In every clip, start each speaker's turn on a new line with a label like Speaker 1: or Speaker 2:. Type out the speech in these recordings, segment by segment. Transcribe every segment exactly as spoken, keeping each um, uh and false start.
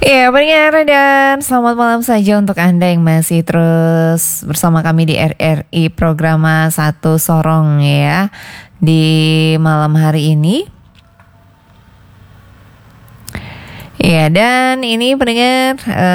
Speaker 1: Ya, pendengar dan selamat malam saja untuk Anda yang masih terus bersama kami di R R I Programa Satu Sorong ya di malam hari ini. Ya, dan ini pendengar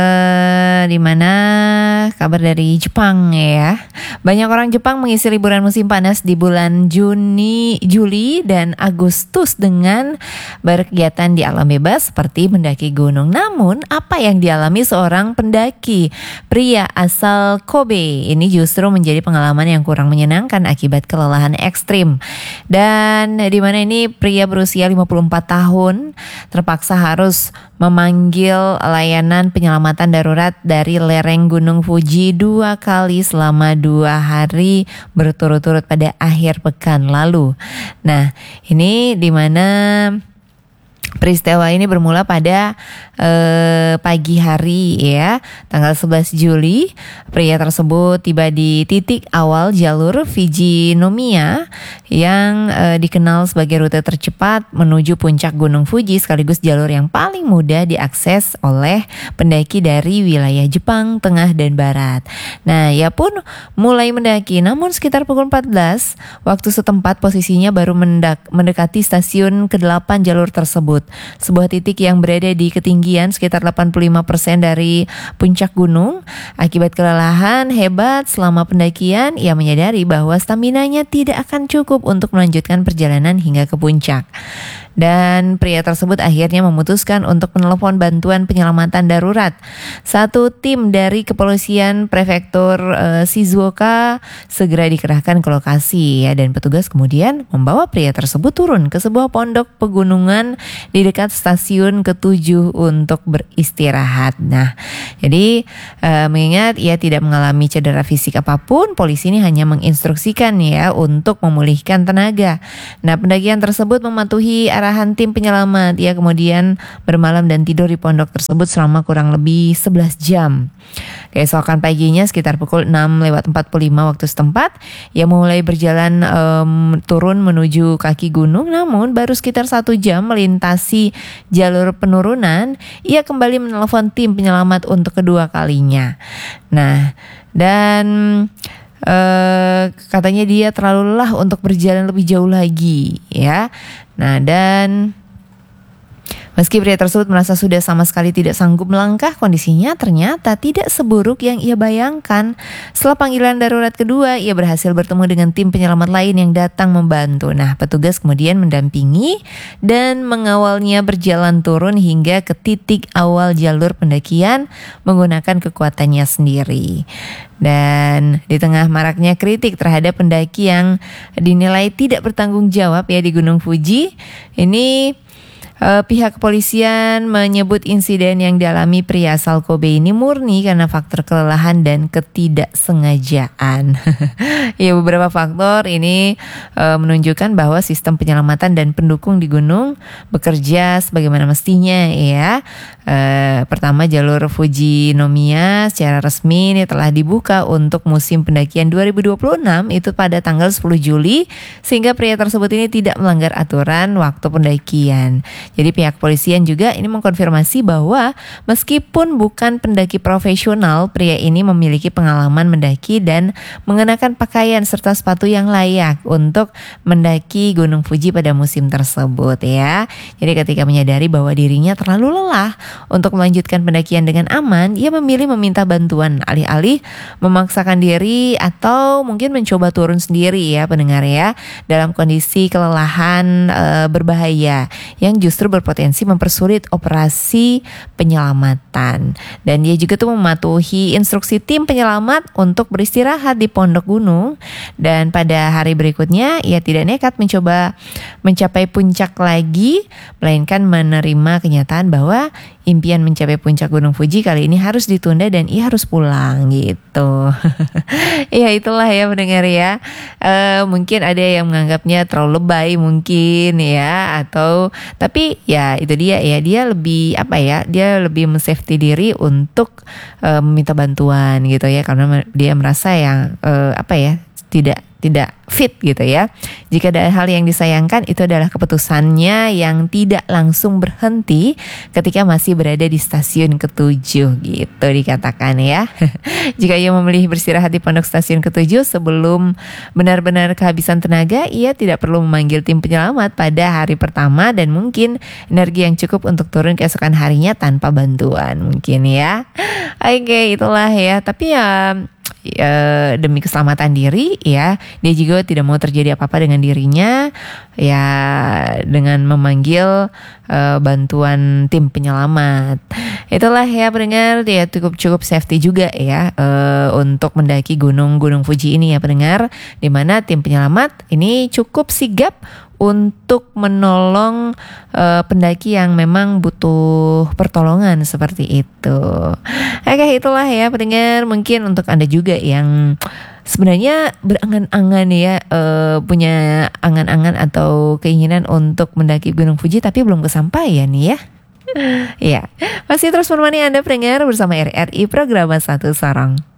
Speaker 1: eh, di mana kabar dari Jepang ya. Banyak orang Jepang mengisi liburan musim panas di bulan Juni, Juli dan Agustus dengan berkegiatan di alam bebas seperti mendaki gunung. Namun, apa yang dialami seorang pendaki pria asal Kobe ini justru menjadi pengalaman yang kurang menyenangkan akibat kelelahan ekstrim. Dan di mana ini pria berusia lima puluh empat tahun terpaksa harus memanggil layanan penyelamatan darurat dari lereng Gunung Fuji dua kali selama dua hari berturut-turut pada akhir pekan lalu. Nah, ini di mana peristiwa ini bermula pada eh, pagi hari ya, tanggal sebelas Juli. Pria tersebut tiba di titik awal jalur Fujinomiya yang eh, dikenal sebagai rute tercepat menuju puncak Gunung Fuji sekaligus jalur yang paling mudah diakses oleh pendaki dari wilayah Jepang Tengah dan Barat. Nah, ia pun mulai mendaki, namun sekitar pukul empat belas waktu setempat posisinya baru mendak- mendekati stasiun kedelapan jalur tersebut. Sebuah titik yang berada di ketinggian sekitar delapan puluh lima persen dari puncak gunung. Akibat kelelahan hebat selama pendakian, ia menyadari bahwa staminanya tidak akan cukup untuk melanjutkan perjalanan hingga ke puncak. Dan pria tersebut akhirnya memutuskan untuk menelepon bantuan penyelamatan darurat. Satu tim dari kepolisian prefektur e, Shizuoka segera dikerahkan ke lokasi ya, dan petugas kemudian membawa pria tersebut turun ke sebuah pondok pegunungan di dekat stasiun ketujuh untuk beristirahat. Nah, jadi e, mengingat ia tidak mengalami cedera fisik apapun, polisi ini hanya menginstruksikan ya untuk memulihkan tenaga. Nah, pendakian tersebut mematuhi arahan tim penyelamat. Ia kemudian bermalam dan tidur di pondok tersebut selama kurang lebih sebelas jam. Keesokan paginya sekitar pukul enam lewat empat puluh lima waktu setempat, ia mulai berjalan um, turun menuju kaki gunung. Namun baru sekitar satu jam melintasi jalur penurunan, ia kembali menelpon tim penyelamat untuk kedua kalinya. Nah, dan Uh, katanya dia terlalu lelah untuk berjalan lebih jauh lagi ya. Nah, dan meski pria tersebut merasa sudah sama sekali tidak sanggup melangkah, kondisinya ternyata tidak seburuk yang ia bayangkan. Setelah panggilan darurat kedua, ia berhasil bertemu dengan tim penyelamat lain yang datang membantu. Nah, petugas kemudian mendampingi dan mengawalnya berjalan turun hingga ke titik awal jalur pendakian menggunakan kekuatannya sendiri. Dan di tengah maraknya kritik terhadap pendaki yang dinilai tidak bertanggung jawab ya di Gunung Fuji, ini Uh, pihak kepolisian menyebut insiden yang dialami pria asal Kobe ini murni karena faktor kelelahan dan ketidaksengajaan. Ya, beberapa faktor ini uh, menunjukkan bahwa sistem penyelamatan dan pendukung di gunung bekerja sebagaimana mestinya ya. Uh, pertama, jalur Fujinomiya secara resmi ini telah dibuka untuk musim pendakian dua ribu dua puluh enam itu pada tanggal sepuluh Juli, sehingga pria tersebut ini tidak melanggar aturan waktu pendakian. Jadi pihak kepolisian juga ini mengkonfirmasi bahwa meskipun bukan pendaki profesional, pria ini memiliki pengalaman mendaki dan mengenakan pakaian serta sepatu yang layak untuk mendaki Gunung Fuji pada musim tersebut ya. Jadi ketika menyadari bahwa dirinya terlalu lelah untuk melanjutkan pendakian dengan aman, ia memilih meminta bantuan alih-alih memaksakan diri atau mungkin mencoba turun sendiri ya pendengar ya, dalam kondisi kelelahan e, berbahaya yang justru justru berpotensi mempersulit operasi penyelamatan. Dan dia juga tuh mematuhi instruksi tim penyelamat untuk beristirahat di pondok gunung. Dan pada hari berikutnya ia tidak nekat mencoba mencapai puncak lagi, melainkan menerima kenyataan bahwa impian mencapai puncak Gunung Fuji kali ini harus ditunda dan ia harus pulang gitu. Ya itulah ya pendengar ya. E, mungkin ada yang menganggapnya terlalu lebay mungkin ya, atau tapi ya itu dia ya, dia lebih apa ya, dia lebih men-safety diri untuk e, meminta bantuan gitu ya, karena dia merasa yang e, apa ya tidak tidak fit gitu ya. Jika ada hal yang disayangkan itu adalah keputusannya yang tidak langsung berhenti ketika masih berada di stasiun ketujuh gitu dikatakan ya. Jika ia memilih beristirahat di pondok stasiun ketujuh sebelum benar-benar kehabisan tenaga, ia tidak perlu memanggil tim penyelamat pada hari pertama dan mungkin energi yang cukup untuk turun keesokan harinya tanpa bantuan mungkin ya. Oke, itulah ya. Tapi ya Uh, demi keselamatan diri ya, dia juga tidak mau terjadi apa-apa dengan dirinya ya, dengan memanggil uh, bantuan tim penyelamat. Itulah ya pendengar, ya cukup cukup safety juga ya uh, untuk mendaki gunung Gunung Fuji ini ya pendengar, di mana tim penyelamat ini cukup sigap untuk menolong uh, pendaki yang memang butuh pertolongan seperti itu. Oke, itulah ya pendengar, mungkin untuk Anda juga yang sebenarnya berangan-angan ya, uh, punya angan-angan atau keinginan untuk mendaki Gunung Fuji tapi belum kesampaian nih ya. Ya, masih terus menemani Anda pendengar bersama R R I Programa Satu Sorong.